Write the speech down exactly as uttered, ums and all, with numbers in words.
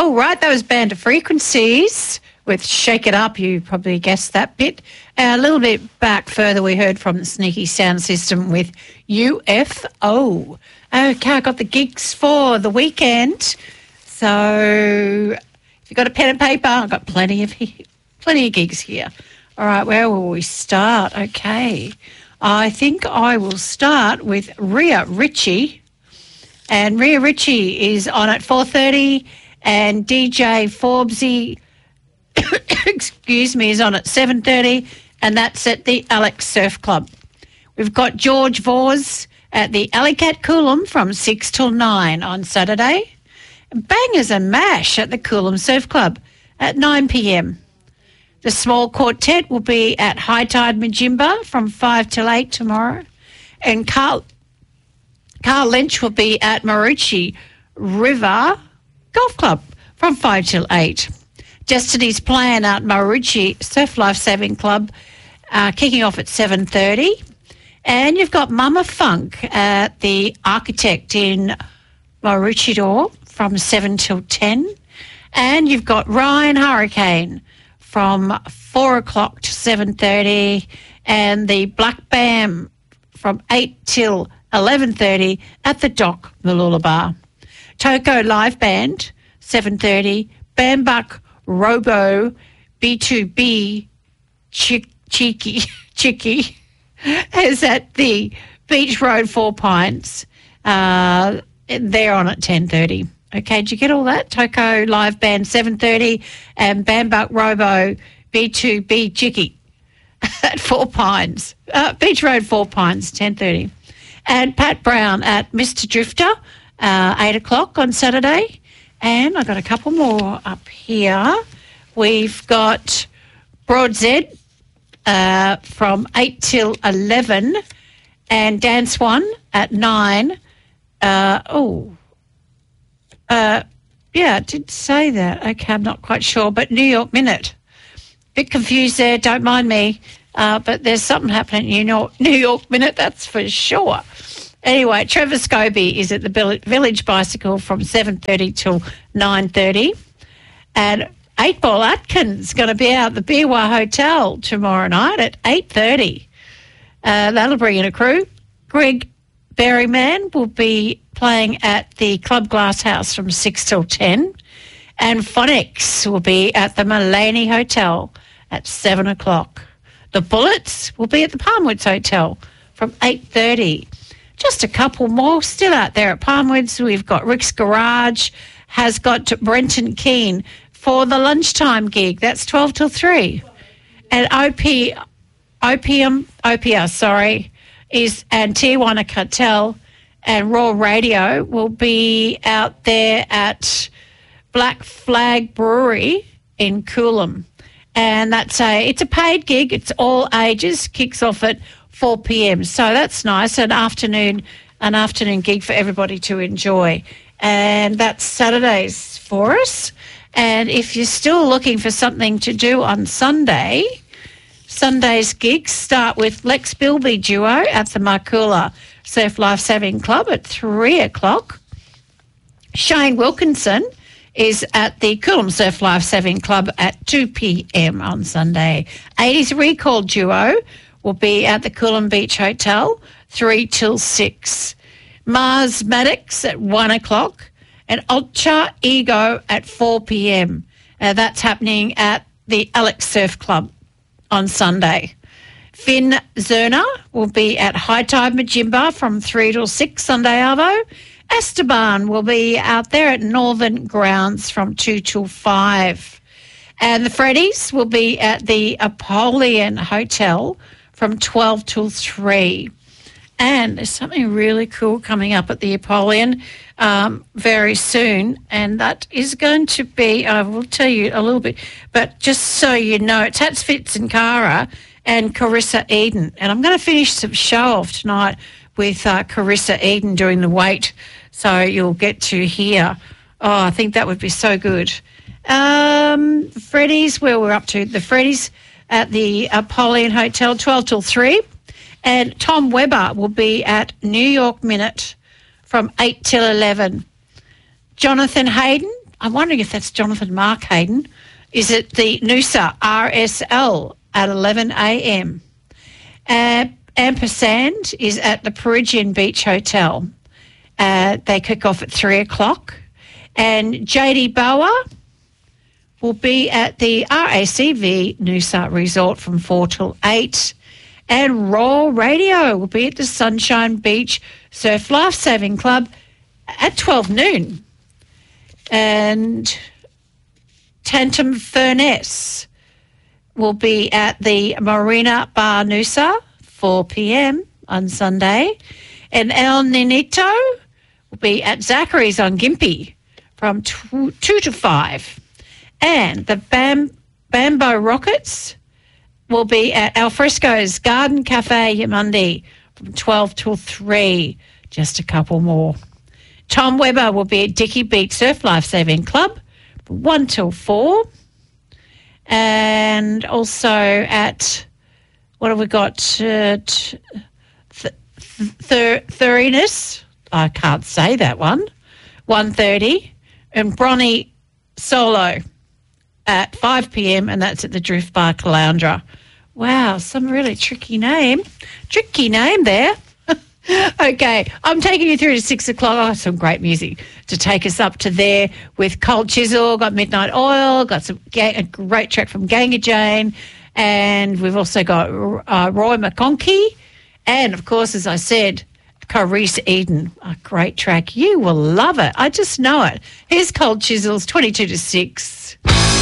Oh, right, that was Band of Frequencies with Shake It Up. You probably guessed that bit. Uh, a little bit back further, we heard from the Sneaky Sound System with U F O. Okay, I got the gigs for the weekend. So if you've got a pen and paper, I've got plenty of plenty of gigs here. All right, where will we start? Okay, I think I will start with Rhea Ritchie. And Rhea Ritchie is on at four thirty, and D J Forbesy, excuse me, is on at seven thirty, and that's at the Alex Surf Club. We've got George Vors at the Alleycat Coolum from six till nine on Saturday. Bangers and Mash at the Coolum Surf Club at nine p.m. The Small Quartet will be at High Tide Majimba from five till eight tomorrow. And Carl, Carl Lynch will be at Marucci River Golf Club from five till eight. Destiny's Plan at Marucci Surf Life Saving Club uh, kicking off at seven thirty. And you've got Mama Funk at the Architect in Maroochydore from seven till ten. And you've got Ryan Hurricane from four o'clock to seven thirty, and the Black Bam from eight till eleven thirty at the Dock Malula Bar. Toko Live Band, seven thirty. Bambuck Robo B two B Chick, Cheeky Chicky is at the Beach Road Four Pines. Uh, they're on at ten thirty. Okay, did you get all that? Toko Live Band, seven thirty, and Bambuck Robo B two B Chicky at Four Pines. Uh, Beach Road Four Pines, ten thirty. And Pat Brown at Mister Drifter, uh, eight o'clock on Saturday. And I've got a couple more up here. We've got Broadzed uh, from eight till eleven, and Dance One at nine. Uh, oh, uh, yeah, it did say that. Okay, I'm not quite sure. But New York Minute. Bit confused there, don't mind me. Uh, but there's something happening in New York, New York Minute, that's for sure. Anyway, Trevor Scobie is at the Village Bicycle from seven thirty till nine thirty. And Eight Ball Atkins going to be out at the Biwa Hotel tomorrow night at eight thirty. Uh, that'll bring in a crew. Greg Berryman will be playing at the Club Glass House from six till ten. And Phonics will be at the Mullaney Hotel at seven o'clock. The Bullets will be at the Palmwoods Hotel from eight thirty. Just a couple more still out there at Palmwoods. We've got Rick's Garage, has got Brenton Keane for the lunchtime gig. That's twelve till three. And O P, Opium, Opia, sorry, is and Tijuana Cartel and Raw Radio will be out there at Black Flag Brewery in Coolum. And that's a, it's a paid gig. It's all ages, kicks off at four p.m. So that's nice, an afternoon, an afternoon gig for everybody to enjoy. And that's Saturdays for us. And if you're still looking for something to do on Sunday, Sunday's gigs start with Lex Bilby Duo at the Markula Surf Life Saving Club at three o'clock. Shane Wilkinson is at the Coolum Surf Life Saving Club at two p.m. on Sunday. eighties Recall Duo will be at the Coolum Beach Hotel, three till six. Mars Maddox at one o'clock and Ultra Ego at four p.m. Uh, that's happening at the Alex Surf Club on Sunday. Finn Zerner will be at High Tide Majimba from three till six Sunday Arvo. Esteban will be out there at Northern Grounds from two till five. And the Freddies will be at the Apollyon Hotel from twelve till three. And there's something really cool coming up at the Apollyon um, very soon, and that is going to be, I will tell you a little bit, but just so you know, it's Hats, Fits and Cara and Carissa Eden. And I'm going to finish the show off tonight with uh, Carissa Eden doing the Wait, so you'll get to hear. Oh, I think that would be so good. Um, Freddy's, where we're up to, the Freddy's at the Apollyon Hotel, twelve till three. And Tom Webber will be at New York Minute from eight till eleven. Jonathan Hayden, I'm wondering if that's Jonathan Markhayden, is at the Noosa R S L at eleven a.m. Uh, Ampersand is at the Perigian Beach Hotel. Uh, they kick off at three o'clock. And J D Bower will be at the R A C V Noosa Resort from four till eight. And Raw Radio will be at the Sunshine Beach Surf Lifesaving Club at twelve noon. And Tantum Furness will be at the Marina Bar Noosa, four p.m. on Sunday. And El Ninito will be at Zachary's on Gympie from two, two to five. And the Bam, Bambo Rockets will be at Alfresco's Garden Cafe Yamundi from twelve till three. Just a couple more. Tom Webber will be at Dicky Beach Surf Lifesaving Club from one till four. And also at, what have we got? Uh, t- th- th- Thurinus, I can't say that one, one thirty. And Bronny Solo at five p.m. and that's at the Drift Bar Caloundra. Wow, some really tricky name. Tricky name there. Okay, I'm taking you through to six o'clock. Oh, some great music to take us up to there with Cold Chisel, got Midnight Oil, got some ga- a great track from Ganga Jane, and we've also got uh, Roy McConkie, and of course, as I said, Carice Eden, a great track. You will love it. I just know it. Here's Cold Chisels, twenty-two to six.